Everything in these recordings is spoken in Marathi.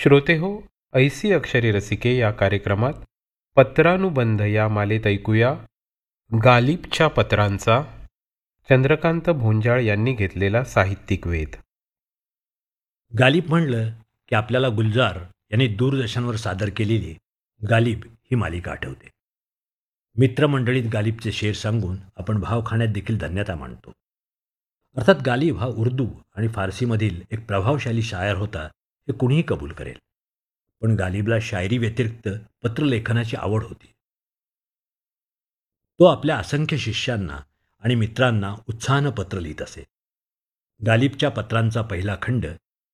श्रोते हो, ऐसी अक्षरे रसिके या कार्यक्रमात पत्रानुबंध या मालेत ऐकूया गालिबच्या पत्रांचा चंद्रकांत भोंजाळ यांनी घेतलेला साहित्यिक वेध. गालिब म्हणलं की आपल्याला गुलजार यांनी दूरदर्शनवर सादर केलेली गालिब ही मालिका आठवते. मित्रमंडळीत गालिबचे शेर सांगून आपण भावखाण्यात देखील धन्यता मानतो. अर्थात गालिब हा उर्दू आणि फारसीमधील एक प्रभावशाली शायर होता हे कुणीही कबूल करेल. पण गालिबला शायरी व्यतिरिक्त पत्रलेखनाची आवड होती. तो आपल्या असंख्य शिष्यांना आणि मित्रांना उत्साहानं पत्र लिहित असे. गालिबच्या पत्रांचा पहिला खंड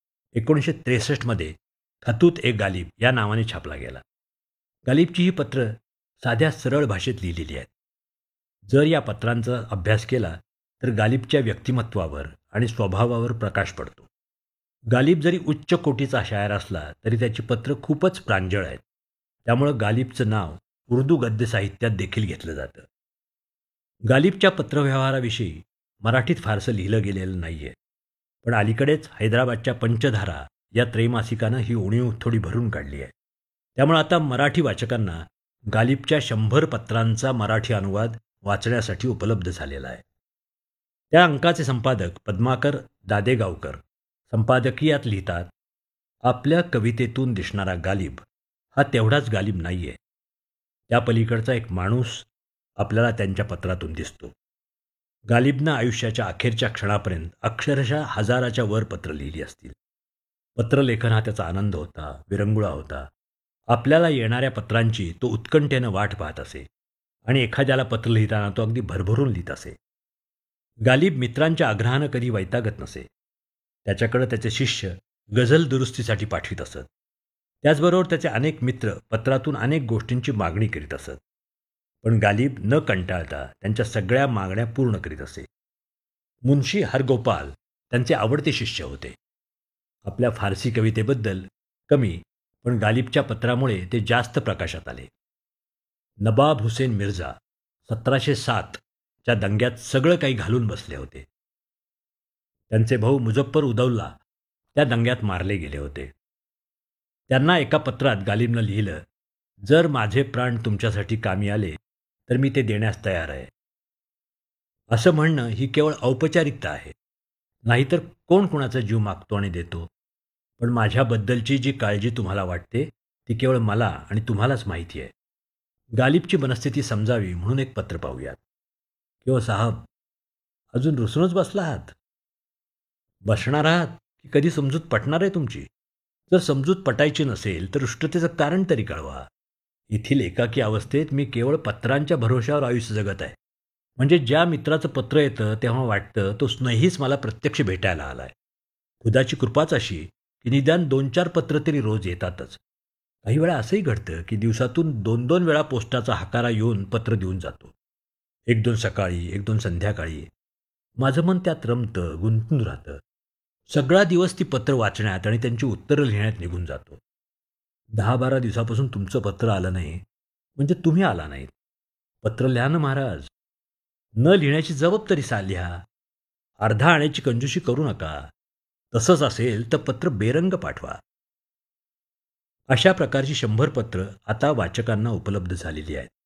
1963 खतूत ए गालिब या नावाने छापला गेला. गालिबची ही पत्र साध्या सरळ भाषेत लिहिलेली आहेत. जर या पत्रांचा अभ्यास केला तर गालिबच्या व्यक्तिमत्वावर आणि स्वभावावर प्रकाश पडतो. गालिब जरी उच्च कोटीचा शायर असला तरी त्याची पत्र खूपच प्रांजळ आहेत. त्यामुळं गालिबचं नाव उर्दू गद्य साहित्यात देखील घेतलं जातं. गालिबच्या पत्रव्यवहाराविषयी मराठीत फारसं लिहिलं गेलेलं नाही आहे. पण अलीकडेच हैदराबादच्या पंचधारा या त्रैमासिकानं ही उणीव थोडी भरून काढली आहे. त्यामुळे आता मराठी वाचकांना गालिबच्या 100 पत्रांचा मराठी अनुवाद वाचण्यासाठी उपलब्ध झालेला आहे. त्या अंकाचे संपादक पद्माकर दादेगावकर संपादकीयात लिहितात, आपल्या कवितेतून दिसणारा गालिब हा तेवढाच गालिब नाही आहे. त्या पलीकडचा एक माणूस आपल्याला त्यांच्या पत्रातून दिसतो. गालिबनं आयुष्याच्या अखेरच्या क्षणापर्यंत अक्षरशः 1000च्या वर पत्र लिहिली असतील. पत्रलेखन हा त्याचा आनंद होता, विरंगुळा होता. आपल्याला येणाऱ्या पत्रांची तो उत्कंठेनं वाट पाहत असे आणि एखाद्याला पत्र लिहिताना तो अगदी भरभरून लिहित असे. गालिब मित्रांच्या आग्रहानं कधी वैतागत नसे. त्याच्याकडं त्याचे शिष्य गझल दुरुस्तीसाठी पाठवित असत. त्याचबरोबर त्याचे अनेक मित्र पत्रातून अनेक गोष्टींची मागणी करीत असत. पण गालिब न कंटाळता त्यांच्या सगळ्या मागण्या पूर्ण करीत असे. मुन्शी हरगोपाल त्यांचे आवडते शिष्य होते. आपल्या फारसी कवितेबद्दल कमी पण गालिबच्या पत्रामुळे ते जास्त प्रकाशात आले. नवाब हुसेन मिर्झा 1707च्या दंग्यात सगळं काही घालून बसले होते. त्यांचे भाऊ मुझफ्फर उदौला त्या दंग्यात मारले गेले होते. त्यांना एका पत्रात गालिबनं लिहिलं, जर माझे प्राण तुमच्यासाठी कामी आले तर मी ते देण्यास तयार आहे. असं म्हणणं ही केवळ औपचारिकता आहे. नाहीतर कोण कुणाचा जीव मागतो आणि देतो. पण माझ्याबद्दलची जी काळजी तुम्हाला वाटते ती केवळ मला आणि तुम्हालाच माहिती आहे. गालिबची मनस्थिती समजावी म्हणून एक पत्र पाहूयात. किंवा साहब, अजून रुसूनच बसला आहात? बसणार आहात की कधी समजूत पटणार आहे तुमची? जर समजूत पटायची नसेल तर उष्टतेचं कारण तरी कळवा. येथील एकाकी अवस्थेत मी केवळ पत्रांच्या भरोश्यावर आयुष्य जगत आहे. म्हणजे ज्या मित्राचं पत्र येतं तेव्हा वाटतं तो स्नेहीच मला प्रत्यक्ष भेटायला आला आहे. खुदाची कृपाच अशी की निदान 2-4 पत्र तरी रोज येतातच. काही वेळा असंही घडतं की दिवसातून 2-2 वेळा पोस्टाचा हकारा येऊन पत्र देऊन जातो. 1-2 सकाळी, 1-2 संध्याकाळी. माझं मन त्यात रमतं, गुंतून राहतं. सगळा दिवस ती पत्र वाचण्यात आणि त्यांची उत्तरं लिहिण्यात निघून जातो. 10-12 दिवसापासून तुमचं पत्र आलं नाही म्हणजे तुम्ही आला नाहीत. पत्र लिहा ना महाराज. न लिहिण्याची जबाबदारी लिहा. अर्धा आण्याची कंजूशी करू नका. तसंच असेल तर पत्र बेरंग पाठवा. अशा प्रकारची 100 पत्र आता वाचकांना उपलब्ध झालेली आहेत.